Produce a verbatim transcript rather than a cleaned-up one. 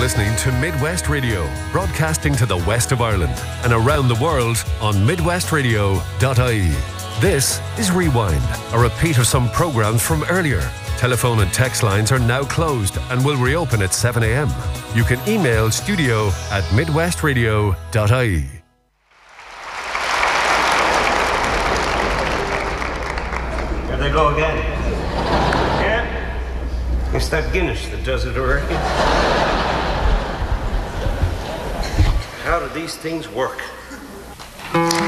listening to Midwest Radio, broadcasting to the west of Ireland and around the world on midwest radio dot I E. This is Rewind, a repeat of some programmes from earlier. Telephone and text lines are now closed and will reopen at seven a.m. You can email studio at midwest radio dot I E. Here they go again. Yeah? It's that Guinness that does it already. How do these things work?